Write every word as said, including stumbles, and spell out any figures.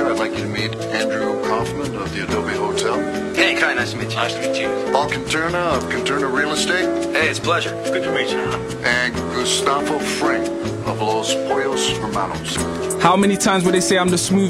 here, I'd like you to meet Andrew Kaufman of the Adobe Hotel. Hey, Kai, nice to meet you. Nice to meet you. Paul Canturna of Canturna Real Estate. Hey, it's a pleasure. Good to meet you. And Gustavo Fring of Los Pollos Hermanos. How many times would they say I'm the smooth